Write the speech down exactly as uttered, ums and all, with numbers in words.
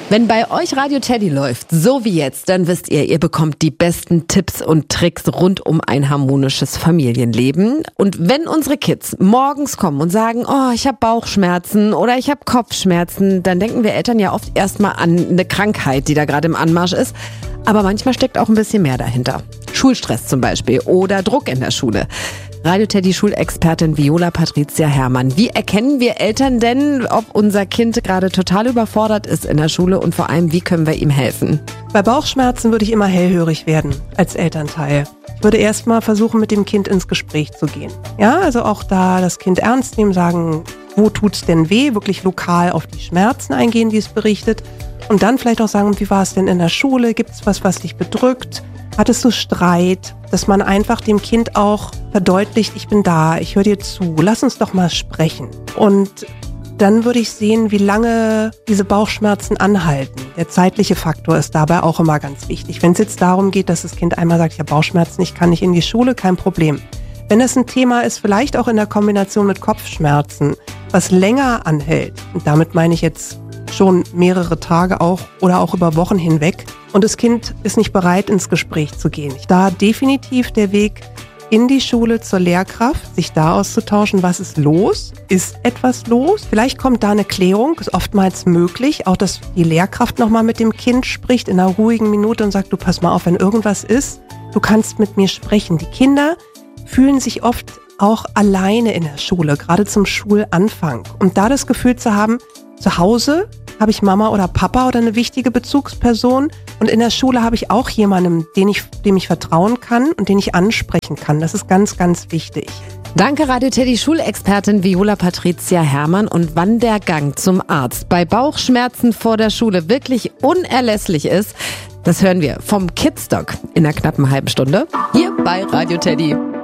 Wenn bei euch Radio Teddy läuft, so wie jetzt, dann wisst ihr, ihr bekommt die besten Tipps und Tricks rund um ein harmonisches Familienleben. Und wenn unsere Kids morgens kommen und sagen, oh, ich habe Bauchschmerzen oder ich habe Kopfschmerzen, dann denken wir Eltern ja oft erstmal an eine Krankheit, die da gerade im Anmarsch ist. Aber manchmal steckt auch ein bisschen mehr dahinter. Schulstress zum Beispiel oder Druck in der Schule. Radio Teddy Schulexpertin Viola Patricia Herrmann. Wie erkennen wir Eltern denn, ob unser Kind gerade total überfordert ist in der Schule und vor allem, wie können wir ihm helfen? Bei Bauchschmerzen würde ich immer hellhörig werden als Elternteil. Ich würde erst mal versuchen, mit dem Kind ins Gespräch zu gehen. Ja, also auch da das Kind ernst nehmen, sagen, wo tut's denn weh? Wirklich lokal auf die Schmerzen eingehen, die es berichtet. Und dann vielleicht auch sagen, wie war es denn in der Schule? Gibt's was, was dich bedrückt? Hattest du Streit? Dass man einfach dem Kind auch verdeutlicht, ich bin da, ich höre dir zu, lass uns doch mal sprechen. Und dann würde ich sehen, wie lange diese Bauchschmerzen anhalten. Der zeitliche Faktor ist dabei auch immer ganz wichtig. Wenn es jetzt darum geht, dass das Kind einmal sagt, ich habe Bauchschmerzen, ich kann nicht in die Schule, kein Problem. Wenn das ein Thema ist, vielleicht auch in der Kombination mit Kopfschmerzen, was länger anhält, und damit meine ich jetzt schon mehrere Tage auch oder auch über Wochen hinweg, und das Kind ist nicht bereit, ins Gespräch zu gehen. Da definitiv der Weg in die Schule zur Lehrkraft, sich da auszutauschen, was ist los? Ist etwas los? Vielleicht kommt da eine Klärung, ist oftmals möglich, auch dass die Lehrkraft nochmal mit dem Kind spricht in einer ruhigen Minute und sagt, du pass mal auf, wenn irgendwas ist, du kannst mit mir sprechen. Die Kinder fühlen sich oft auch alleine in der Schule, gerade zum Schulanfang. Und da das Gefühl zu haben, zu Hause habe ich Mama oder Papa oder eine wichtige Bezugsperson und in der Schule habe ich auch jemanden, den ich, dem ich vertrauen kann und den ich ansprechen kann. Das ist ganz, ganz wichtig. Danke Radio Teddy Schulexpertin Viola Patricia Herrmann. Und wann der Gang zum Arzt bei Bauchschmerzen vor der Schule wirklich unerlässlich ist, das hören wir vom Kids Doc in einer knappen halben Stunde hier bei Radio Teddy.